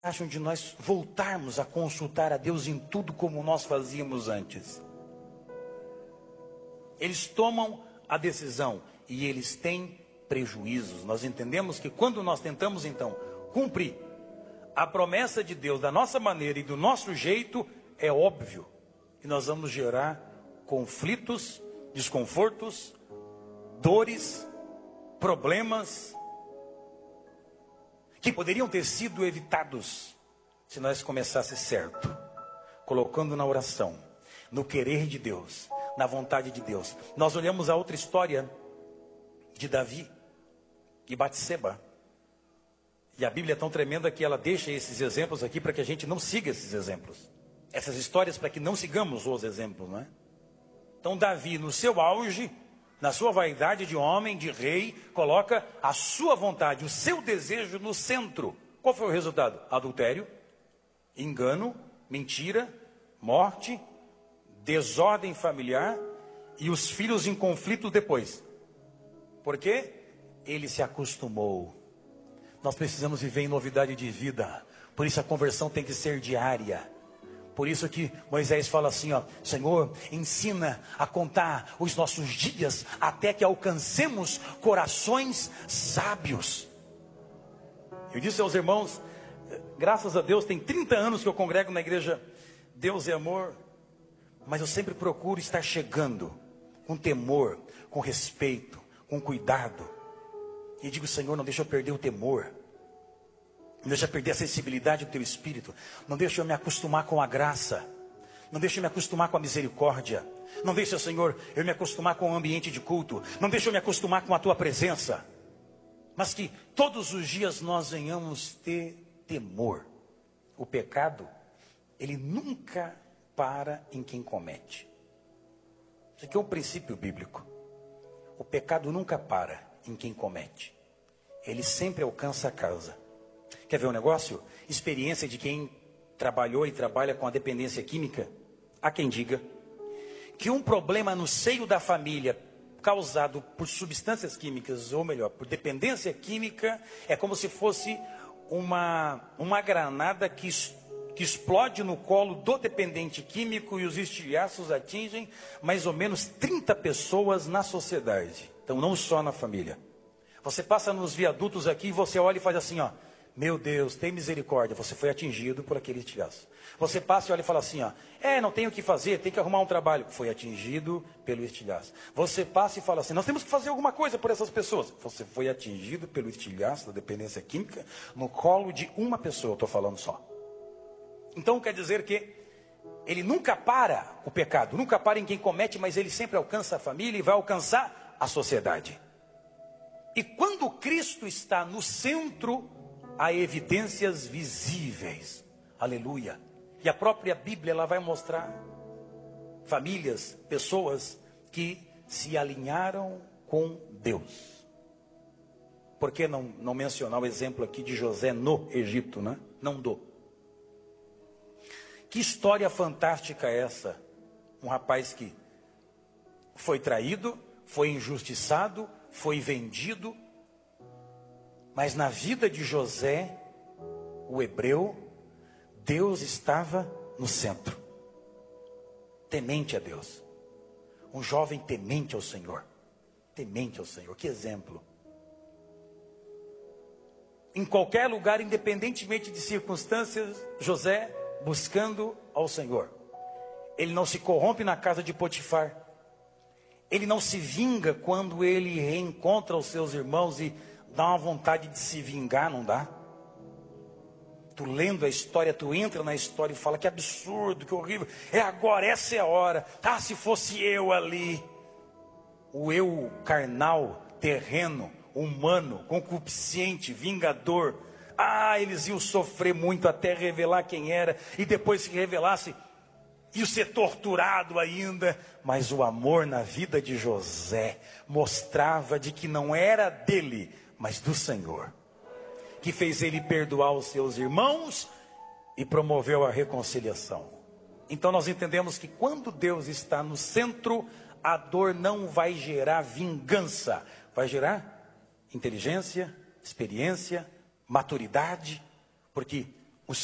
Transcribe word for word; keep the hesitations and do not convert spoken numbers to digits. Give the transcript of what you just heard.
acham de nós voltarmos a consultar a Deus em tudo como nós fazíamos antes? Eles tomam a decisão e eles têm prejuízos. Nós entendemos que quando nós tentamos então cumprir a promessa de Deus da nossa maneira e do nosso jeito, é óbvio que nós vamos gerar conflitos, desconfortos, dores, problemas que poderiam ter sido evitados se nós começássemos certo, colocando na oração, no querer de Deus, na vontade de Deus. Nós olhamos a outra história de Davi e Batseba, e a Bíblia é tão tremenda que ela deixa esses exemplos aqui para que a gente não siga esses exemplos, essas histórias para que não sigamos os exemplos, não é? Então Davi, no seu auge, na sua vaidade de homem, de rei, coloca a sua vontade, o seu desejo no centro. Qual foi o resultado? Adultério, engano, mentira, morte, desordem familiar e os filhos em conflito depois. Por quê? Ele se acostumou. Nós precisamos viver em novidade de vida. Por isso a conversão tem que ser diária. Por isso que Moisés fala assim, ó, Senhor, ensina a contar os nossos dias até que alcancemos corações sábios. Eu disse aos irmãos, graças a Deus, tem trinta anos que eu congrego na igreja Deus é Amor, mas eu sempre procuro estar chegando com temor, com respeito, com cuidado. E digo, Senhor, não deixa eu perder o temor. Não deixa eu perder a sensibilidade do teu espírito. Não deixa eu me acostumar com a graça. Não deixa eu me acostumar com a misericórdia. Não deixa, Senhor, eu me acostumar com o ambiente de culto. Não deixa eu me acostumar com a tua presença. Mas que todos os dias nós venhamos ter temor. O pecado, ele nunca para em quem comete. Isso aqui é um princípio bíblico. O pecado nunca para em quem comete. Ele sempre alcança a causa. Quer ver um negócio? Experiência de quem trabalhou e trabalha com a dependência química. Há quem diga que um problema no seio da família causado por substâncias químicas, ou melhor, por dependência química, é como se fosse uma, uma granada que, que explode no colo do dependente químico e os estilhaços atingem mais ou menos trinta pessoas na sociedade. Então não só na família. Você passa nos viadutos aqui e você olha e faz assim, ó. Meu Deus, tem misericórdia, você foi atingido por aquele estilhaço. Você passa e olha e fala assim, ó, é, não tem o que fazer, tem que arrumar um trabalho. Foi atingido pelo estilhaço. Você passa e fala assim, nós temos que fazer alguma coisa por essas pessoas. Você foi atingido pelo estilhaço da dependência química no colo de uma pessoa, eu estou falando só. Então quer dizer que ele nunca para o pecado, nunca para em quem comete, mas ele sempre alcança a família e vai alcançar a sociedade. E quando Cristo está no centro, há evidências visíveis, aleluia, e a própria Bíblia ela vai mostrar famílias, pessoas que se alinharam com Deus. Por que não, não mencionar o exemplo aqui de José no Egito, né? Não dou. Que história fantástica é essa? Um rapaz que foi traído, foi injustiçado, foi vendido, mas na vida de José, o hebreu, Deus estava no centro. Temente a Deus. Um jovem temente ao Senhor. Temente ao Senhor. Que exemplo. Em qualquer lugar, independentemente de circunstâncias, José buscando ao Senhor. Ele não se corrompe na casa de Potifar. Ele não se vinga quando ele reencontra os seus irmãos e dá uma vontade de se vingar, não dá? Tu lendo a história, tu entra na história e fala, que absurdo, que horrível. É agora, essa é a hora. Ah, se fosse eu ali. O eu carnal, terreno, humano, concupiscente, vingador. Ah, eles iam sofrer muito até revelar quem era. E depois que revelasse, iam ser torturado ainda. Mas o amor na vida de José mostrava de que não era dele, mas do Senhor, que fez ele perdoar os seus irmãos e promoveu a reconciliação. Então nós entendemos que quando Deus está no centro, a dor não vai gerar vingança, vai gerar inteligência, experiência, maturidade, porque